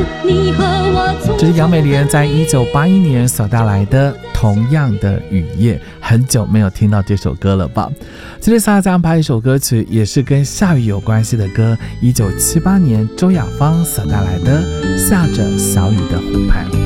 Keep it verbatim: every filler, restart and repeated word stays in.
你和我从这是杨美莲在一九八一年所带来的《同样的雨夜》，很久没有听到这首歌了吧？今天下再安排一首歌曲，也是跟下雨有关系的歌，一九七八年周雅芳所带来的《下着小雨的湖畔》。